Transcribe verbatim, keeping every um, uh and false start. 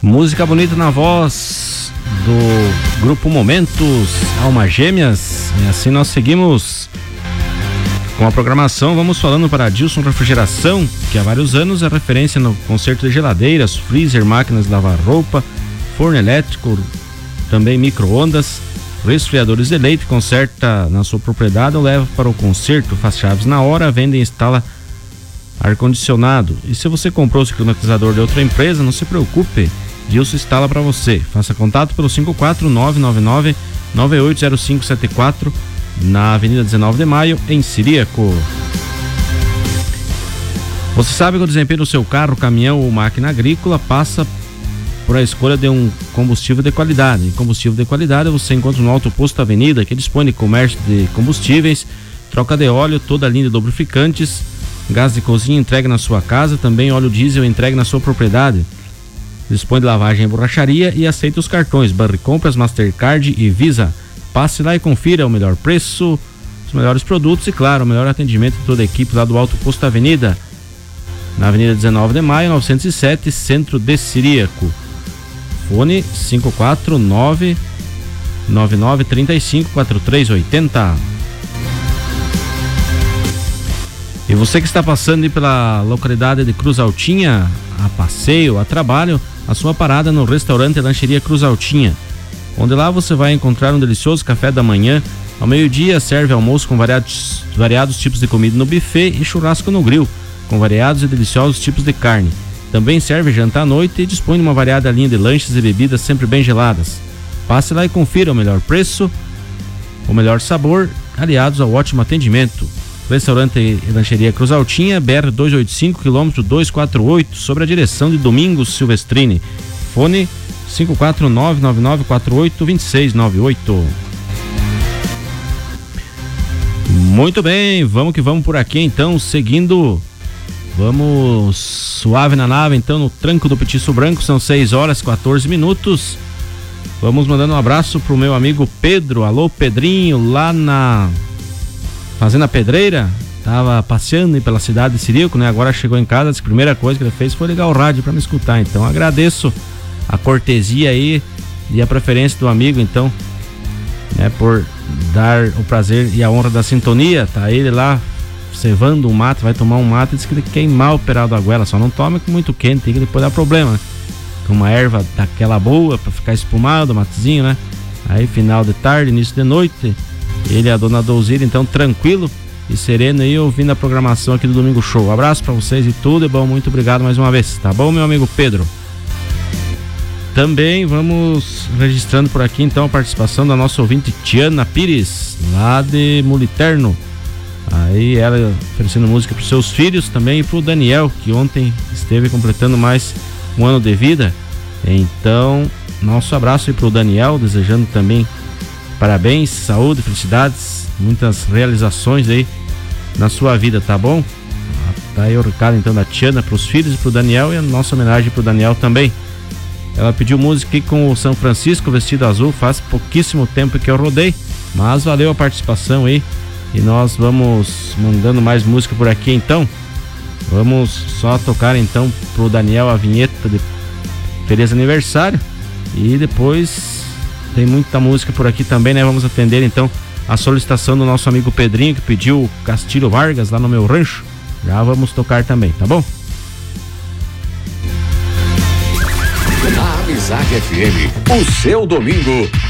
Música bonita na voz do Grupo Momentos, Almas Gêmeas. E assim nós seguimos com a programação. Vamos falando para Dilson Refrigeração, que há vários anos é referência no conserto de geladeiras, freezer, máquinas de lavar roupa, forno elétrico, também micro-ondas, resfriadores de leite. Conserta na sua propriedade ou leva para o conserto, faz chaves na hora, vende e instala ar-condicionado. E se você comprou o climatizador de outra empresa, não se preocupe, Dilson instala para você. Faça contato pelo cinco quatro nove nove nove nove oito zero cinco sete quatro na Avenida dezenove de Maio, em Ciríaco. Você sabe que o desempenho do seu carro, caminhão ou máquina agrícola passa por a escolha de um combustível de qualidade. E combustível de qualidade você encontra no Alto Posto Avenida, que dispõe de comércio de combustíveis, troca de óleo, toda a linha de lubrificantes, gás de cozinha entregue na sua casa, também óleo diesel entregue na sua propriedade. Dispõe de lavagem e borracharia e aceita os cartões Banricompras, Mastercard e Visa. Passe lá e confira o melhor preço, os melhores produtos e, claro, o melhor atendimento de toda a equipe lá do Alto Posto Avenida, na Avenida dezenove de Maio, novecentos e sete, Centro de Ciríaco. Fone cinco quatro nove nove nove três cinco quatro três oito zero. E você que está passando aí pela localidade de Cruz Altinha, a passeio, a trabalho, a sua parada no restaurante e lancheria Cruz Altinha, onde lá você vai encontrar um delicioso café da manhã. Ao meio-dia serve almoço com variados, variados tipos de comida no buffet e churrasco no grill, com variados e deliciosos tipos de carne. Também serve jantar à noite e dispõe de uma variada linha de lanches e bebidas sempre bem geladas. Passe lá e confira o melhor preço, o melhor sabor, aliados ao ótimo atendimento. Restaurante e lancheria Cruz Altinha, B R duzentos e oitenta e cinco, quilômetro duzentos e quarenta e oito, sob a direção de Domingos Silvestrini. Fone cinco quatro nove nove nove quatro oito dois seis nove oito. Muito bem, vamos que vamos por aqui então, seguindo, vamos suave na nave então, no tranco do Petiço Branco. São seis horas e quatorze minutos. Vamos mandando um abraço pro meu amigo Pedro. Alô Pedrinho, lá na Fazenda Pedreira, tava passeando pela cidade de Ciríaco, né? Agora chegou em casa, a primeira coisa que ele fez foi ligar o rádio para me escutar. Então agradeço a cortesia aí e a preferência do amigo, então, né, por dar o prazer e a honra da sintonia. Tá ele lá cevando um mate, vai tomar um mate, diz que ele queimar o peral da goela, só não tome com muito quente, que depois dá problema, né? Com uma erva daquela boa para ficar espumado, matezinho, né? Aí final de tarde, início de noite, ele e a dona Douzira, então, tranquilo e sereno aí, ouvindo a programação aqui do Domingo Show. Um abraço pra vocês e tudo, é bom, muito obrigado mais uma vez, tá bom, meu amigo Pedro? Também vamos registrando por aqui, então, a participação da nossa ouvinte Tiana Pires, lá de Muliterno. Aí ela oferecendo música pros seus filhos também e pro Daniel, que ontem esteve completando mais um ano de vida. Então, nosso abraço aí pro Daniel, desejando também parabéns, saúde, felicidades, muitas realizações aí na sua vida, tá bom? Tá aí o recado então da Tiana pros filhos e pro Daniel, e a nossa homenagem pro Daniel também. Ela pediu música aqui com o São Francisco Vestido Azul, faz pouquíssimo tempo que eu rodei, mas valeu a participação aí, e nós vamos mandando mais música por aqui então. Vamos só tocar então pro Daniel a vinheta de feliz aniversário, e depois tem muita música por aqui também, né? Vamos atender então a solicitação do nosso amigo Pedrinho, que pediu o Castilho Vargas lá no meu rancho. Já vamos tocar também, tá bom? Na Amizade F M, o seu domingo